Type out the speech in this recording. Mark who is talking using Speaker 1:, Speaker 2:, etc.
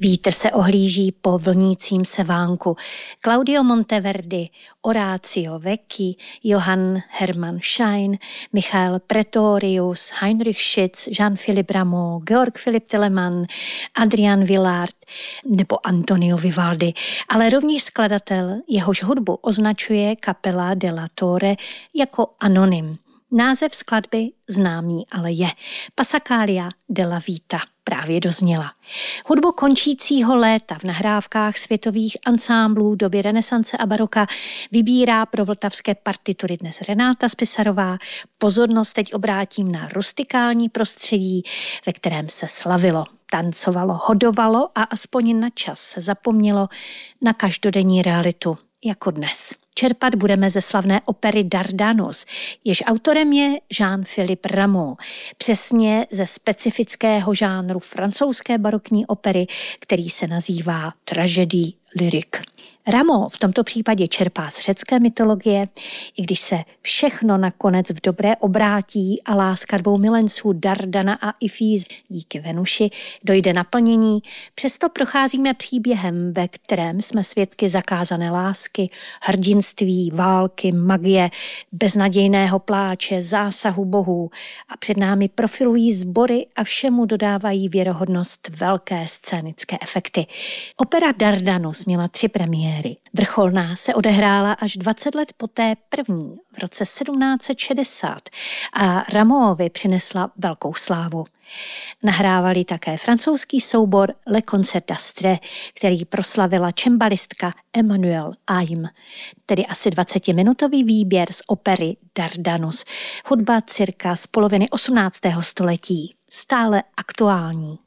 Speaker 1: Vítr se ohlíží po vlnícím se vánku. Claudio Monteverdi, Orazio Vecchi, Johann Hermann Schein, Michael Pretorius, Heinrich Schütz, Jean-Philippe Rameau, Georg Philipp Telemann, Adrian Villard nebo Antonio Vivaldi, ale rovněž skladatel, jehož hudbu označuje Capella della Torre jako anonym. Název skladby známý ale je Passacaglia della Vita. Právě dozněla. Hudbu končícího léta v nahrávkách světových ansámblů doby renesance a baroka vybírá pro vltavské partitury dnes Renáta Spisarová. Pozornost teď obrátím na rustikální prostředí, ve kterém se slavilo, tancovalo, hodovalo a aspoň na čas se zapomnělo na každodenní realitu, jako dnes. Čerpat budeme ze slavné opery Dardanus, jež autorem je Jean-Philippe Rameau, přesně ze specifického žánru francouzské barokní opery, který se nazývá tragédie lyrique. Rameau v tomto případě čerpá z řecké mytologie, i když se všechno nakonec v dobré obrátí a láska dvou milenců Dardana a Ifís díky Venuši dojde naplnění, přesto procházíme příběhem, ve kterém jsme svědky zakázané lásky, hrdinství, války, magie, beznadějného pláče, zásahu bohů a před námi profilují sbory a všemu dodávají věrohodnost velké scénické efekty. Opera Dardanus měla 3 premiéry. Vrcholná se odehrála až 20 let poté první v roce 1760 a Rameauovi přinesla velkou slávu. Nahrávali také francouzský soubor Le Concert d'Astre, který proslavila čembalistka Emmanuelle Haïm, tedy asi 20-minutový výběr z opery Dardanus, hudba cirka z poloviny 18. století, stále aktuální.